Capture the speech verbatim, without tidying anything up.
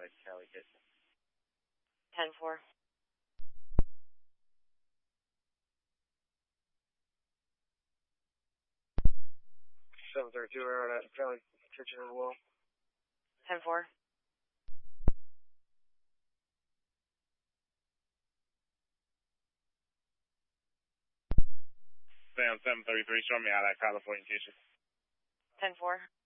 uh, Kelly Kitchen. ten four. seven thirty-two, Railroad at Kelly Kitchen as well. ten four. Sam seven thirty-three, show me out at California Kitchen. ten four.